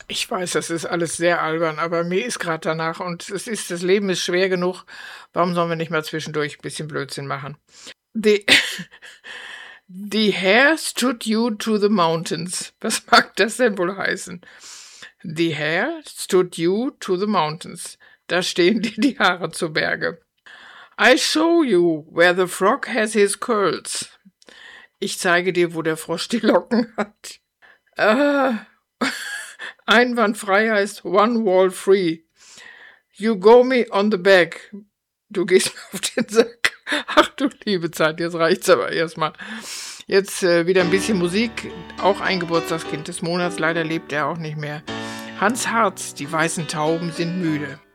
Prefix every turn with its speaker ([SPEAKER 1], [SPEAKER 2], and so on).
[SPEAKER 1] Ich weiß, das ist alles sehr albern, aber mir ist gerade danach und das Leben ist schwer genug. Warum sollen wir nicht mal zwischendurch ein bisschen Blödsinn machen? The The hare stood you to the mountains. Was mag das denn wohl heißen? The hare stood you to the mountains. Da stehen dir die Haare zu Berge. I show you where the frog has his curls. Ich zeige dir, wo der Frosch die Locken hat. Einwandfrei heißt one wall free. You go me on the back. Du gehst mir auf den Sack. Ach du liebe Zeit, jetzt reicht's aber erstmal. Jetzt wieder ein bisschen Musik. Auch ein Geburtstagskind des Monats. Leider lebt er auch nicht mehr. Hans Harz, die weißen Tauben sind müde.